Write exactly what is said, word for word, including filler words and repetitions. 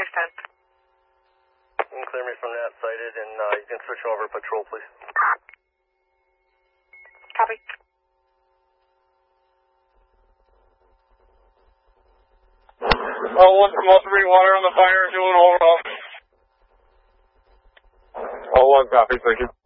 ten. You can clear me from that sighted, and uh, you can switch over patrol, please. Copy. Oh, one small three, water on the fire, doing over off. Oh, one copy, thank you.